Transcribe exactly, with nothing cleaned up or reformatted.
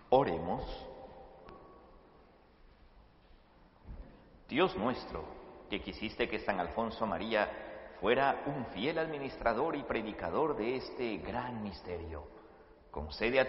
Oremos. Dios nuestro, que quisiste que San Alfonso María fuera un fiel administrador y predicador de este gran misterio, concede a